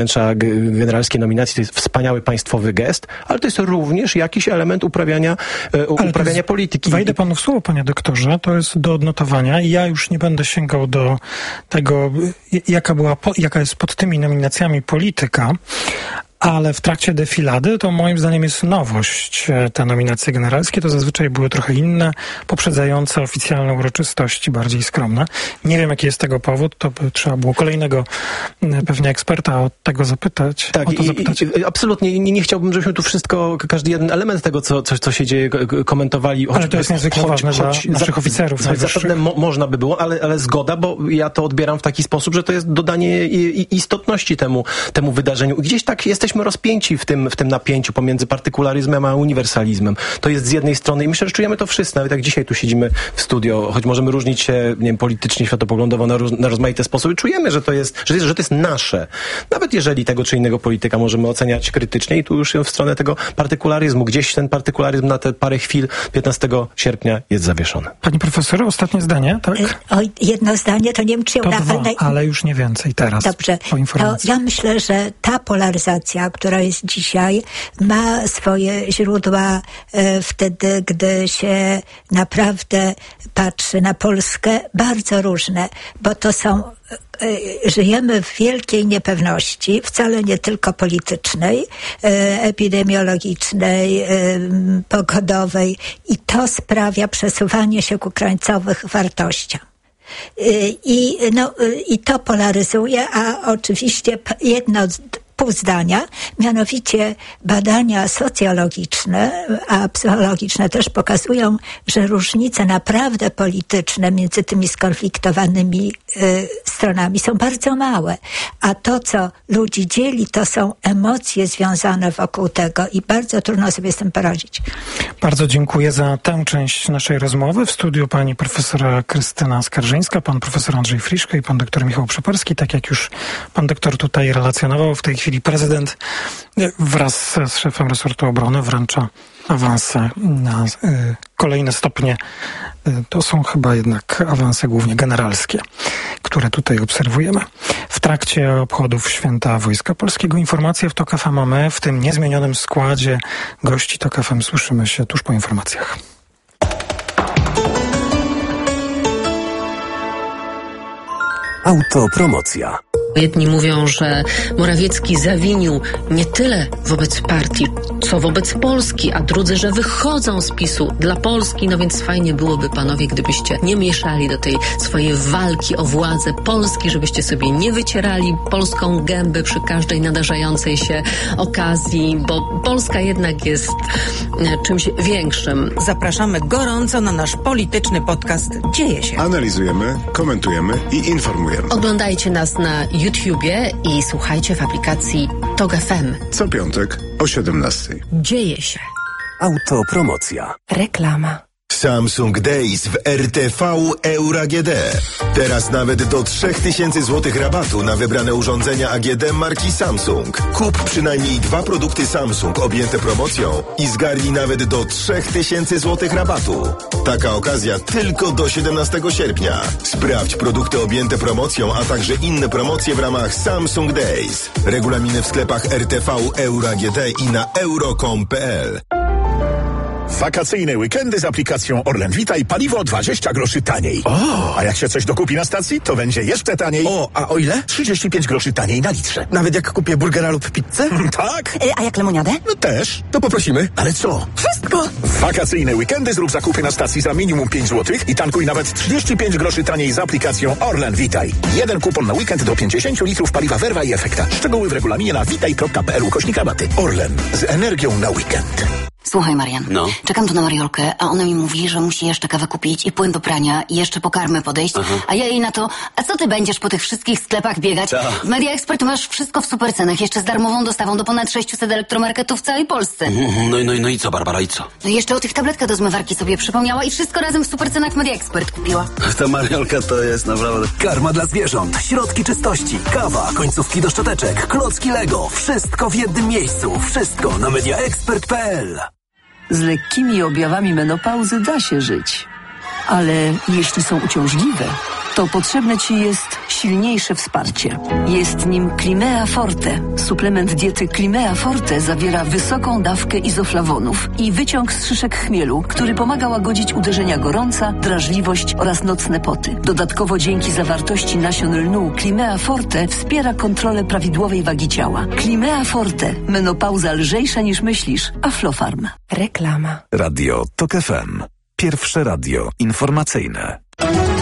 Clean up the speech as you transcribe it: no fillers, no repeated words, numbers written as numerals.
generalskiej nominacji to jest wspaniały państwowy gest, ale to jest również jakiś element uprawiania polityki. Wejdę panu w słowo, panie doktorze, to jest do odnotowania i ja już nie będę sięgał do tego, jaka jest pod tymi nominacjami polityka, ale w trakcie defilady to moim zdaniem jest nowość. Te nominacje generalskie to zazwyczaj były trochę inne, poprzedzające oficjalne uroczystości, bardziej skromne. Nie wiem, jaki jest tego powód, to by trzeba było kolejnego pewnie eksperta o tego zapytać. Tak, absolutnie. Nie chciałbym, żebyśmy tu wszystko, każdy jeden element tego, co się dzieje, komentowali. Ale to jest niezwykle ważne dla naszych oficerów. Zapewne można by było, ale zgoda, bo ja to odbieram w taki sposób, że to jest dodanie istotności temu wydarzeniu. Gdzieś tak jesteśmy rozpięci w tym napięciu pomiędzy partykularyzmem a uniwersalizmem. To jest z jednej strony i myślę, że czujemy to wszyscy, nawet jak dzisiaj tu siedzimy w studio, choć możemy różnić się, nie wiem, politycznie, światopoglądowo na rozmaite sposoby, czujemy, że to jest nasze. Nawet jeżeli tego czy innego polityka możemy oceniać krytycznie i tu już w stronę tego partykularyzmu. Gdzieś ten partykularyzm na te parę chwil 15 sierpnia jest zawieszony. Pani profesor, ostatnie zdanie, tak? Jedno zdanie, to nie wiem, czy ją ale już nie więcej teraz. Dobrze, to ja myślę, że ta polaryzacja, która jest dzisiaj, ma swoje źródła wtedy, gdy się naprawdę patrzy na Polskę, bardzo różne, bo to są żyjemy w wielkiej niepewności, wcale nie tylko politycznej, epidemiologicznej, pogodowej i to sprawia przesuwanie się ku krańcowych wartościom. I to polaryzuje, a oczywiście jedno pół zdania, mianowicie badania socjologiczne, a psychologiczne też pokazują, że różnice naprawdę polityczne między tymi skonfliktowanymi stronami są bardzo małe. A to, co ludzi dzieli, to są emocje związane wokół tego i bardzo trudno sobie z tym poradzić. Bardzo dziękuję za tę część naszej rozmowy. W studiu pani profesora Krystyna Skarżyńska, pan profesor Andrzej Friszko i pan doktor Michał Przeparski. Tak jak już pan doktor tutaj relacjonował, w tej chwili prezydent wraz z szefem resortu obrony wręcza awanse na kolejne stopnie. To są chyba jednak awanse głównie generalskie, które tutaj obserwujemy. W trakcie obchodów Święta Wojska Polskiego informacje w TOK FM mamy w tym niezmienionym składzie gości TOK FM. Słyszymy się tuż po informacjach. Autopromocja. Jedni mówią, że Morawiecki zawinił nie tyle wobec partii, co wobec Polski, a drudzy, że wychodzą z PiS-u dla Polski. No więc fajnie byłoby, panowie, gdybyście nie mieszali do tej swojej walki o władzę Polski, żebyście sobie nie wycierali polską gęby przy każdej nadarzającej się okazji, bo Polska jednak jest czymś większym. Zapraszamy gorąco na nasz polityczny podcast Dzieje się. Analizujemy, komentujemy i informujemy. Oglądajcie nas na YouTubie i słuchajcie w aplikacji TOK FM. Co piątek o 17:00. Dzieje się. Autopromocja. Reklama. Samsung Days w RTV Euro AGD. Teraz nawet do 3000 zł rabatu na wybrane urządzenia AGD marki Samsung. Kup przynajmniej 2 produkty Samsung objęte promocją i zgarnij nawet do 3000 zł rabatu. Taka okazja tylko do 17 sierpnia. Sprawdź produkty objęte promocją, a także inne promocje w ramach Samsung Days. Regulaminy w sklepach RTV Euro AGD i na euro.com.pl. Wakacyjne weekendy z aplikacją Orlen Witaj, paliwo 20 groszy taniej. O! A jak się coś dokupi na stacji, to będzie jeszcze taniej. A o ile? 35 groszy taniej na litrze. Nawet jak kupię burgera lub pizzę? Tak. A jak lemoniadę? No też. To poprosimy. Ale co? Wszystko. Wakacyjne weekendy zrób zakupy na stacji za minimum 5 zł i tankuj nawet 35 groszy taniej z aplikacją Orlen Witaj. 1 kupon na weekend do 50 litrów paliwa Werwa i Efekta. Szczegóły w regulaminie na witaj.pl/rabaty. Orlen. Z energią na weekend. Słuchaj, Marian, czekam tu na Mariolkę, a ona mi mówi, że musi jeszcze kawę kupić i płyn do prania i jeszcze po karmę podejść, a ja jej na to, a co ty będziesz po tych wszystkich sklepach biegać? W Media Expert masz wszystko w supercenach, jeszcze z darmową dostawą do ponad 600 elektromarketów w całej Polsce. No i co, Barbara, i co? No i jeszcze o tych tabletkach do zmywarki sobie przypomniała i wszystko razem w supercenach Media Expert kupiła. Ta Mariolka to jest naprawdę... Karma dla zwierząt, środki czystości, kawa, końcówki do szczoteczek, klocki Lego. Wszystko w jednym miejscu. Wszystko na mediaexpert.pl. Z lekkimi objawami menopauzy da się żyć. Ale jeśli są uciążliwe, to potrzebne Ci jest silniejsze wsparcie. Jest nim Climea Forte. Suplement diety Climea Forte zawiera wysoką dawkę izoflawonów i wyciąg z szyszek chmielu, który pomaga łagodzić uderzenia gorąca, drażliwość oraz nocne poty. Dodatkowo dzięki zawartości nasion lnu Climea Forte wspiera kontrolę prawidłowej wagi ciała. Climea Forte. Menopauza lżejsza niż myślisz. Aflofarm. Reklama. Radio TOK FM. Pierwsze radio informacyjne.